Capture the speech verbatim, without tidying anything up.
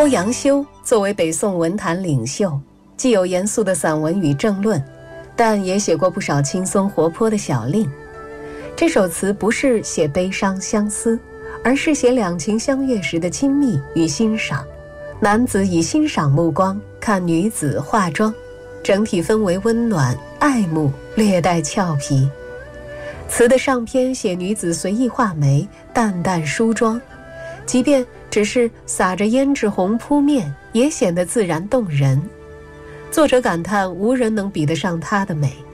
欧阳修作为北宋文坛领袖，既有严肃的散文与政论，但也写过不少轻松活泼的小令。这首词不是写悲伤相思，而是写两情相悦时的亲密与欣赏。男子以欣赏目光看女子化妆，整体氛围温暖爱慕，略带俏皮。词的上篇写女子随意画眉，淡淡梳妆，即便只是撒着胭脂红扑面，也显得自然动人。作者感叹无人能比得上她的美，